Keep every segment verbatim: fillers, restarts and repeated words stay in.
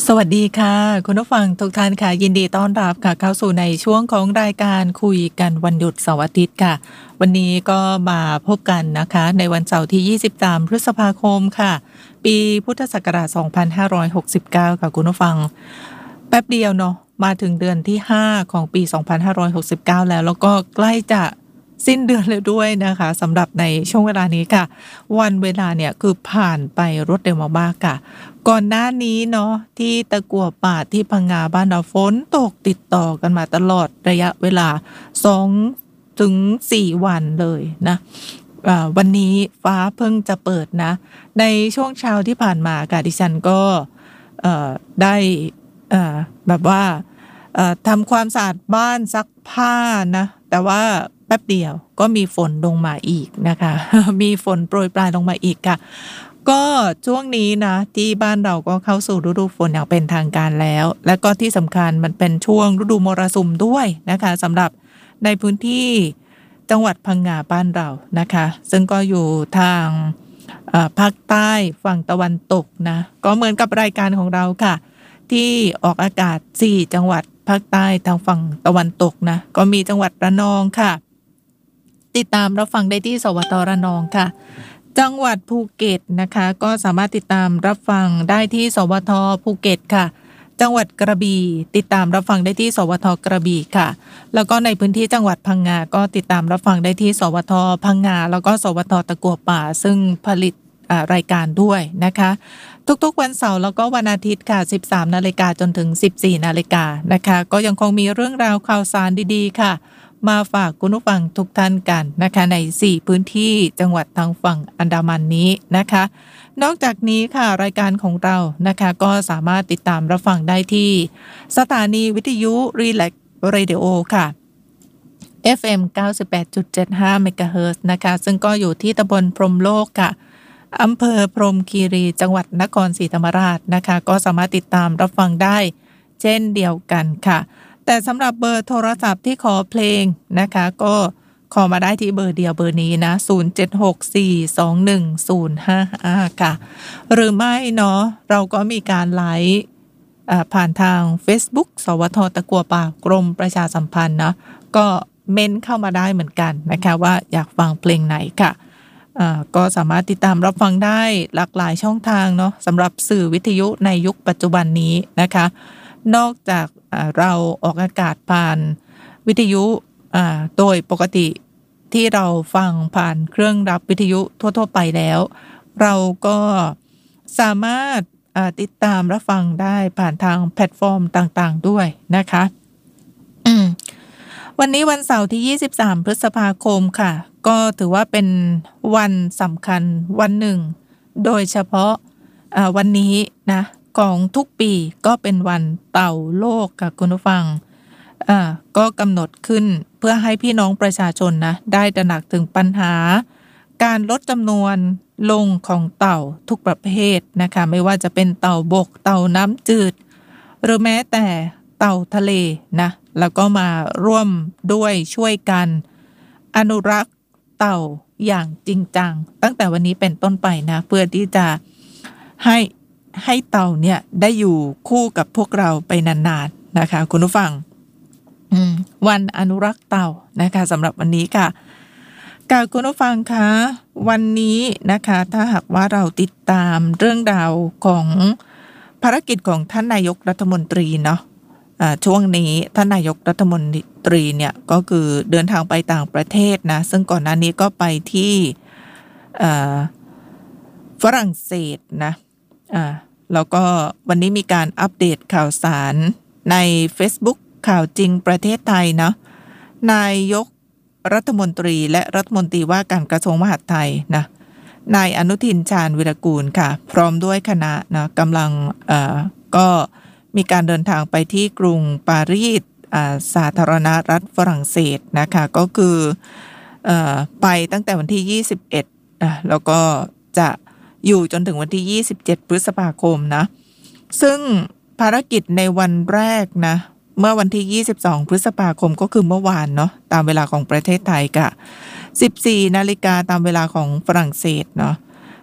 สวัสดีค่ะคุณผู้ฟังทุกท่านค่ะยินดีต้อนรับค่ะเข้าสู่ในช่วงของรายการคุยกันวันหยุดเสาร์อาทิตย์ค่ะวันนี้ก็มาพบกันนะคะในวันเสาร์ที่ยี่สิบสามพฤษภาคมค่ะปีพุทธศักราชสองพันห้าร้อยหกสิบเก้าค่ะคุณผู้ฟังแป๊บเดียวเนาะมาถึงเดือนที่ห้าของปีสองพันห้าร้อยหกสิบเก้าแล้วแล้วก็ใกล้จะสิ้นเดือนเลยด้วยนะคะสำหรับในช่วงเวลานี้ค่ะวันเวลาเนี่ยคือผ่านไปรวดเร็วมากๆค่ะก่อนหน้านี้เนาะที่ตะกั่วป่าที่พังงาบ้านเราฝนตกติดต่อกันมาตลอดระยะเวลาสองถึงสี่วันเลยนะวันนี้ฟ้าเพิ่งจะเปิดนะในช่วงเช้าที่ผ่านมาค่ะดิฉันก็ได้แบบว่าทำความสะอาดบ้านซักผ้านะแต่ว่าแป๊บเดียวก็มีฝนลงมาอีกนะคะมีฝนโปรยปลายลงมาอีกค่ะก็ช่วงนี้นะที่บ้านเราก็เข้าสู่ฤดูฝนอย่างเป็นทางการแล้วและก็ที่สำคัญมันเป็นช่วงฤดูมรสุมด้วยนะคะสำหรับในพื้นที่จังหวัดพังงาบ้านเรานะคะซึ่งก็อยู่ทางภาคใต้ฝั่งตะวันตกนะก็เหมือนกับรายการของเราค่ะที่ออกอากาศสี่จังหวัดภาคใต้ทางฝั่งตะวันตกนะก็มีจังหวัดระนองค่ะติดตามรับฟังได้ที่สวทระนองค่ะจังหวัดภูเก็ตนะคะก็สามารถติดตามรับฟังได้ที่สวทภูเก็ตค่ะจังหวัดกระบี่ติดตามรับฟังได้ที่สวทกระบี่ค่ะแล้วก็ในพื้นที่จังหวัดพังงาก็ติดตามรับฟังได้ที่สวทพังงาแล้วก็สวทตะกั่วป่าซึ่งผลิตรายการด้วยนะคะทุกๆวันเสาร์แล้วก็วันอาทิตย์ค่ะ สิบสามนาฬิกาจนถึง สิบสี่นาฬิกานะคะก็ยังคงมีเรื่องราวข่าวสารดีๆค่ะมาฝากคุณผู้ฟังทุกท่านกันนะคะในสี่พื้นที่จังหวัดทางฝั่งอันดามันนี้นะคะนอกจากนี้ค่ะรายการของเรานะคะก็สามารถติดตามรับฟังได้ที่สถานีวิทยุ Relax Radio ค่ะ เอฟ เอ็ม เก้าสิบแปดจุดเจ็ดห้า เมกะเฮิรตซ์นะคะซึ่งก็อยู่ที่ตำบลพรหมโลกค่ะอำเภอพรหมคีรีจังหวัดนครศรีธรรมราชนะคะก็สามารถติดตามรับฟังได้เช่นเดียวกันค่ะแต่สำหรับเบอร์โทรศัพท์ที่ขอเพลงนะคะก็ขอมาได้ที่เบอร์เดียวเบอร์นี้นะศูนย์ เจ็ด หก สี่ สอง หนึ่ง ศูนย์ ห้า ห้าค่ะหรือไม่เนาะเราก็มีการไลฟ์ผ่านทาง Facebook สวทตะกั่วป่ากรมประชาสัมพันธ์นะก็เม้นเข้ามาได้เหมือนกันนะคะว่าอยากฟังเพลงไหนค่ะก็สามารถติดตามรับฟังได้หลากหลายช่องทางเนาะสำหรับสื่อวิทยุในยุคปัจจุบันนี้นะคะนอกจากเราออกอากาศผ่านวิทยุโดยปกติที่เราฟังผ่านเครื่องรับวิทยุทั่วๆไปแล้วเราก็สามารถติดตามรับฟังได้ผ่านทางแพลตฟอร์มต่างๆด้วยนะคะวันนี้วันเสาร์ที่ยี่สิบสามพฤษภาคมค่ะก็ถือว่าเป็นวันสำคัญวันหนึ่งโดยเฉพาะวันนี้นะของทุกปีก็เป็นวันเต่าโลกค่ะคุณผู้ฟังก็กำหนดขึ้นเพื่อให้พี่น้องประชาชนนะได้ตระหนักถึงปัญหาการลดจำนวนลงของเต่าทุกประเภทนะคะไม่ว่าจะเป็นเต่าบกเต่าน้ำจืดหรือแม้แต่เต่าทะเลนะแล้วก็มาร่วมด้วยช่วยกันอนุรักษ์เต่าอย่างจริงจังตั้งแต่วันนี้เป็นต้นไปนะเพื่อที่จะให้ให้เต่าเนี่ยได้อยู่คู่กับพวกเราไปนานๆ น, นะคะคุณผู้ฟังวันอนุรักษ์เต่านะคะสำหรับวันนี้ค่ะกับคุณผู้ฟังคะวันนี้นะคะถ้าหากว่าเราติดตามเรื่องราวของภารกิจของท่านนายกรัฐมนตรีเนาะช่วงนี้ท่านนายกรัฐมนตรีเนี่ยก็คือเดินทางไปต่างประเทศนะซึ่งก่อนหน้านี้ก็ไปที่ฝรั่งเศสนะแล้วก็วันนี้มีการอัปเดตข่าวสารใน Facebook ข่าวจริงประเทศไทยเนาะนายกรัฐมนตรีและรัฐมนตรีว่าการกระทรวงมหาดไทยนะนายอนุทินชาญวิรากูลค่ะพร้อมด้วยคณะนะกำลังก็มีการเดินทางไปที่กรุงปารีสสาธารณรัฐฝรั่งเศสนะคะก็คือไปตั้งแต่วันที่ยี่สิบเอ็ดนะแล้วก็จะอยู่จนถึงวันที่ยี่สิบเจ็ดพฤษภาคมนะซึ่งภารกิจในวันแรกนะเมื่อวันที่ยี่สิบสองพฤษภาคมก็คือเมื่อวานเนาะตามเวลาของประเทศไทยค่ะ สิบสี่นาฬิกาตามเวลาของฝรั่งเศสเนาะ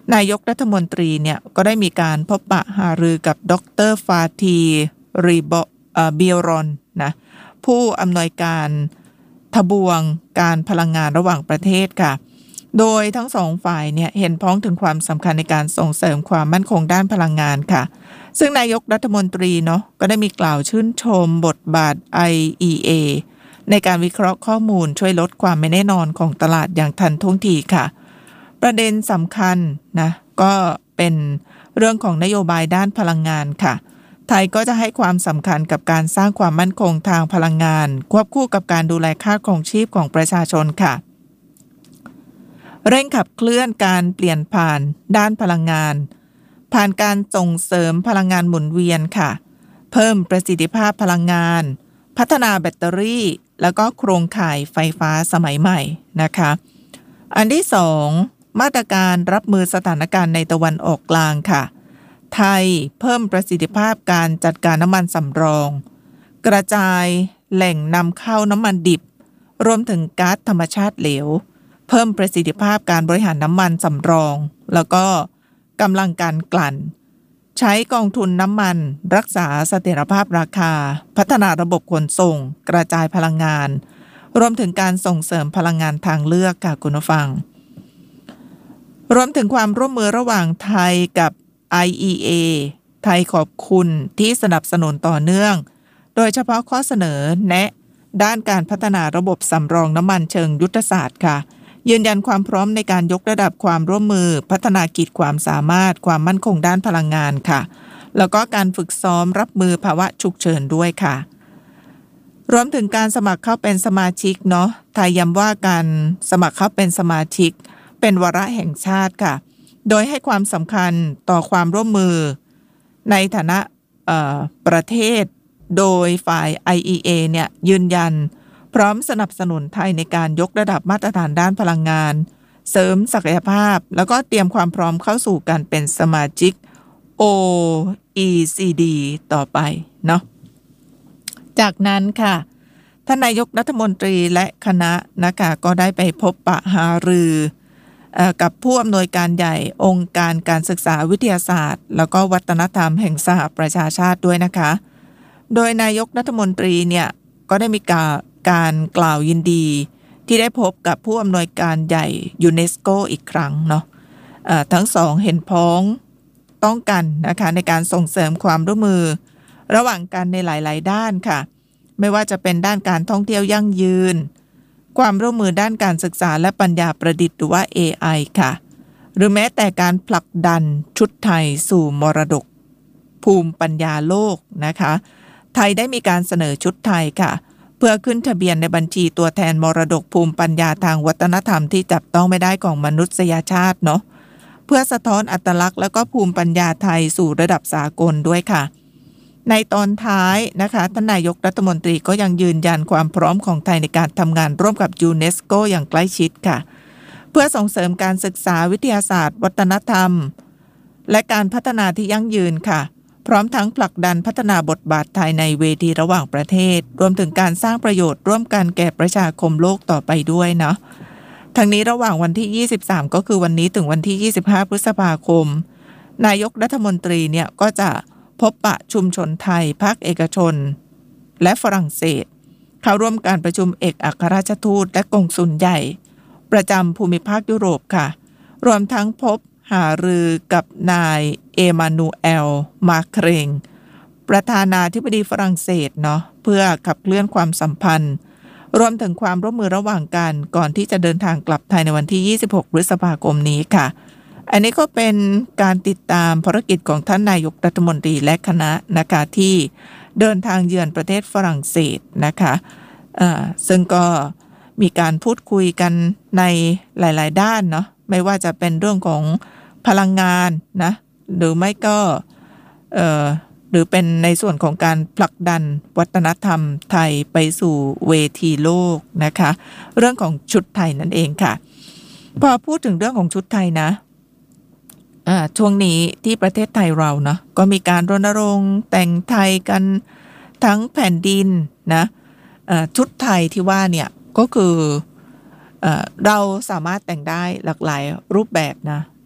นายกรัฐมนตรีเนี่ยก็ได้มีการพบปะหารือกับดรฟาทีรีบเบียรอนนะผู้อำนวยการทบวงการพลังงานระหว่างประเทศค่ะโดยทั้งสองฝ่ายเนี่ยเห็นพ้องถึงความสำคัญในการส่งเสริมความมั่นคงด้านพลังงานค่ะซึ่งนายกรัฐมนตรีเนาะก็ได้มีกล่าวชื่นชมบทบาท ไอ อี เอ ในการวิเคราะห์ข้อมูลช่วยลดความไม่แน่นอนของตลาดอย่างทันท่วงทีค่ะประเด็นสำคัญนะก็เป็นเรื่องของนโยบายด้านพลังงานค่ะไทยก็จะให้ความสำคัญกับการสร้างความมั่นคงทางพลังงานควบคู่กับการดูแลค่าครองชีพของประชาชนค่ะเร่งขับเคลื่อนการเปลี่ยนผ่านด้านพลังงานผ่านการส่งเสริมพลังงานหมุนเวียนค่ะเพิ่มประสิทธิภาพพลังงานพัฒนาแบตเตอรี่แล้วก็โครงข่ายไฟฟ้าสมัยใหม่นะคะอันที่สองมาตรการรับมือสถานการณ์ในตะวันออกกลางค่ะไทยเพิ่มประสิทธิภาพการจัดการน้ำมันสำรองกระจายแหล่งนำเข้าน้ำมันดิบรวมถึงก๊าซธรรมชาติเหลวเพิ่มประสิทธิภาพการบริหารน้ำมันสำรองแล้วก็กำลังการกลั่นใช้กองทุนน้ำมันรักษาเสถียรภาพราคาพัฒนาระบบขนส่งกระจายพลังงานรวมถึงการส่งเสริมพลังงานทางเลือกค่ะคุณผู้ฟังรวมถึงความร่วมมือระหว่างไทยกับ ไอ อี เอ ไทยขอบคุณที่สนับสนุนต่อเนื่องโดยเฉพาะข้อเสนอแนะด้านการพัฒนาระบบสำรองน้ำมันเชิงยุทธศาสตร์ค่ะยืนยันความพร้อมในการยกระดับความร่วมมือพัฒนาขีดความสามารถความมั่นคงด้านพลังงานค่ะแล้วก็การฝึกซ้อมรับมือภาวะฉุกเฉินด้วยค่ะรวมถึงการสมัครเข้าเป็นสมาชิกเนาะไทยย้ำว่าการสมัครเข้าเป็นสมาชิกเป็นวาระแห่งชาติค่ะโดยให้ความสำคัญต่อความร่วมมือในฐานะประเทศโดยฝ่าย ไอ อี เอ เนี่ยยืนยันพร้อมสนับสนุนไทยในการยกระดับมาตรฐานด้านพลังงานเสริมศักยภาพแล้วก็เตรียมความพร้อมเข้าสู่การเป็นสมาชิก โอ อี ซี ดี ต่อไปเนาะจากนั้นค่ะท่านนายกรัฐมนตรีและคณะนะคะก็ได้ไปพบปะหารือกับผู้อำนวยการใหญ่องค์การการศึกษาวิทยาศาสตร์แล้วก็วัฒนธรรมแห่งสหประชาชาติด้วยนะคะโดยนายกรัฐมนตรีเนี่ยก็ได้มีการการกล่าวยินดีที่ได้พบกับผู้อำนวยการใหญ่ยูเนสโกอีกครั้งเนาะะทั้งสองเห็นพ้องต้องกันนะคะในการส่งเสริมความร่วมมือระหว่างกันในหลายๆด้านค่ะไม่ว่าจะเป็นด้านการท่องเที่ยวยั่งยืนความร่วมมือด้านการศึกษาและปัญญาประดิษฐ์หรือว่า เอ ไอ ค่ะหรือแม้แต่การผลักดันชุดไทยสู่มรดกภูมิปัญญาโลกนะคะไทยได้มีการเสนอชุดไทยค่ะเพื่อขึ้นทะเบียนในบัญชีตัวแทนมรดกภูมิปัญญาทางวัฒนธรรมที่จับต้องไม่ได้ของมนุษยชาติเนาะเพื่อสะท้อนอัตลักษณ์และก็ภูมิปัญญาไทยสู่ระดับสากลด้วยค่ะในตอนท้ายนะคะท่านนายกรัฐมนตรีก็ยังยืนยันความพร้อมของไทยในการทำงานร่วมกับยูเนสโกอย่างใกล้ชิดค่ะเพื่อส่งเสริมการศึกษาวิทยาศาสตร์วัฒนธรรมและการพัฒนาที่ยั่งยืนค่ะพร้อมทั้งผลักดันพัฒนาบทบาทไทยในเวทีระหว่างประเทศรวมถึงการสร้างประโยชน์ร่วมกันแก่ประชาคมโลกต่อไปด้วยเนาะทั้งนี้ระหว่างวันที่ยี่สิบสามก็คือวันนี้ถึงวันที่ยี่สิบห้าพฤษภาคมนายกรัฐมนตรีเนี่ยก็จะพบปะชุมชนไทยภาคเอกชนและฝรั่งเศสเข้าร่วมการประชุมเอกอัครราชทูตและกงสุลใหญ่ประจำภูมิภาคยุโรปค่ะรวมทั้งพบหารือกับนายเอมานูเอลมาเครงประธานาธิบดีฝรั่งเศสเนาะเพื่อขับเคลื่อนความสัมพันธ์รวมถึงความร่วมมือระหว่างกันก่อนที่จะเดินทางกลับไทยในวันที่ยี่สิบหกพฤษภาคมนี้ค่ะอันนี้ก็เป็นการติดตามภารกิจของท่านนายกรัฐมนตรีและคณะนะคะที่เดินทางเยือนประเทศฝรั่งเศสนะคะะซึ่งก็มีการพูดคุยกันในหลายๆด้านเนาะไม่ว่าจะเป็นเรื่องของพลังงานนะหรือไม่ก็เอ่อหรือเป็นในส่วนของการผลักดันวัฒนธรรมไทยไปสู่เวทีโลกนะคะเรื่องของชุดไทยนั่นเองค่ะพอพูดถึงเรื่องของชุดไทยนะอ่าช่วงนี้ที่ประเทศไทยเราเนาะก็มีการรณรงค์แต่งไทยกันทั้งแผ่นดินนะอ่าชุดไทยที่ว่าเนี่ยก็คือเอ่อเราสามารถแต่งได้หลากหลายรูปแบบนะ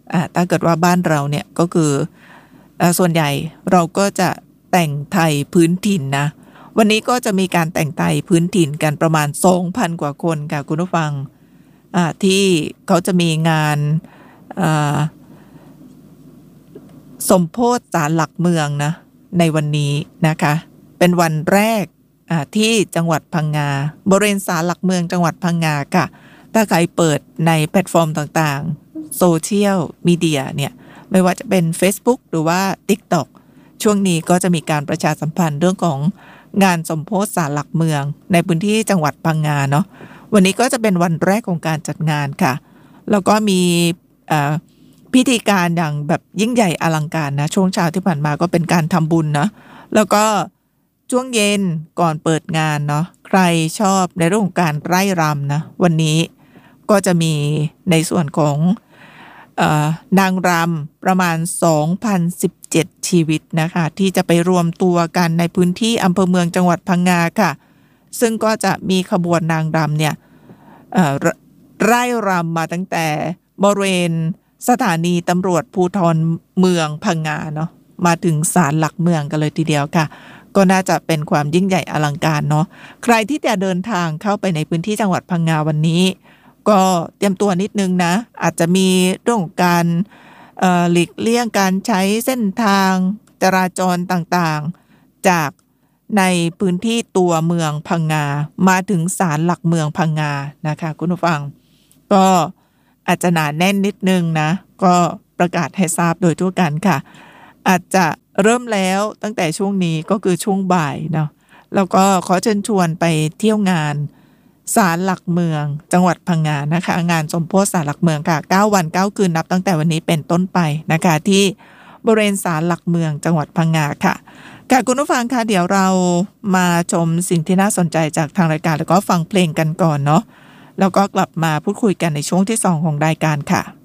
อ่าถ้าเกิดว่าบ้านเราเนี่ยก็คืออ่าส่วนใหญ่เราก็จะแต่งไทยพื้นถิ่นนะวันนี้ก็จะมีการแต่งไทยพื้นถิ่นกันประมาณ สองพัน กว่าคนค่ะคุณผู้ฟังอ่าที่เขาจะมีงานอ่าสมโพธิศาลหลักเมืองนะในวันนี้นะคะเป็นวันแรกที่จังหวัดพังงาบริเวณศาลหลักเมืองจังหวัดพังงาค่ะถ้าใครเปิดในแพลตฟอร์มต่างๆโซเชียลมีเดียเนี่ยไม่ว่าจะเป็น Facebook หรือว่า TikTok ช่วงนี้ก็จะมีการประชาสัมพันธ์เรื่องของงานสมโพธิศาลหลักเมืองในพื้นที่จังหวัดพังงาเนาะวันนี้ก็จะเป็นวันแรกของการจัดงานค่ะแล้วก็มีพิธีการอย่างแบบยิ่งใหญ่อลังการนะช่วงเช้าที่ผ่านมาก็เป็นการทำบุญนะแล้วก็ช่วงเย็นก่อนเปิดงานเนาะใครชอบในเรื่องของการไร่รำนะวันนี้ก็จะมีในส่วนของเอ่อนางรำประมาณ สองพันสิบเจ็ด ชีวิตนะคะที่จะไปรวมตัวกันในพื้นที่อำเภอเมืองจังหวัดพังงาค่ะซึ่งก็จะมีขบวนนางรำเนี่ยเอ่อไร่รำมาตั้งแต่บริเวณสถานีตำรวจภูธรเมืองพังงาเนาะมาถึงศาลหลักเมืองกันเลยทีเดียวค่ะก็น่าจะเป็นความยิ่งใหญ่อลังการเนาะใครที่จะเดินทางเข้าไปในพื้นที่จังหวัดพังงาวันนี้ก็เตรียมตัวนิดนึงนะอาจจะมีเรื่องของการเอ่อหลีกเลี่ยงการใช้เส้นทางจราจรต่างๆจากในพื้นที่ตัวเมืองพังงามาถึงศาลหลักเมืองพังงานะคะคุณผู้ฟังก็อาจจะหนาแน่นนิดนึงนะก็ประกาศให้ทราบโดยทั่วกันค่ะอาจจะเริ่มแล้วตั้งแต่ช่วงนี้ก็คือช่วงบ่ายเนาะแล้วก็ขอเชิญชวนไปเที่ยวงานศาลหลักเมืองจังหวัดพังงานะคะงานสมโพธิศาลหลักเมืองค่ะเก้าวันเก้าคืนนับตั้งแต่วันนี้เป็นต้นไปนะคะที่บริเวณศาลหลักเมืองจังหวัดพังงาค่ะค่ะคุณผู้ฟังค่ะเดี๋ยวเรามาชมสิ่งที่น่าสนใจจากทางรายการแล้วก็ฟังเพลงกันก่อนเนาะแล้วก็กลับมาพูดคุยกันในช่วงที่สองของรายการค่ะ